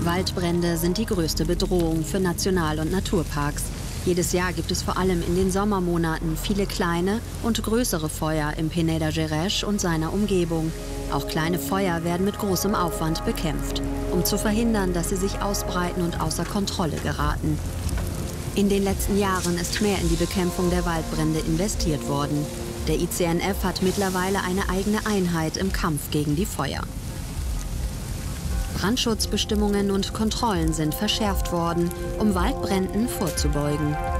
Waldbrände sind die größte Bedrohung für National- und Naturparks. Jedes Jahr gibt es vor allem in den Sommermonaten viele kleine und größere Feuer im Peneda Gerês und seiner Umgebung. Auch kleine Feuer werden mit großem Aufwand bekämpft, um zu verhindern, dass sie sich ausbreiten und außer Kontrolle geraten. In den letzten Jahren ist mehr in die Bekämpfung der Waldbrände investiert worden. Der ICNF hat mittlerweile eine eigene Einheit im Kampf gegen die Feuer. Brandschutzbestimmungen und Kontrollen sind verschärft worden, um Waldbränden vorzubeugen.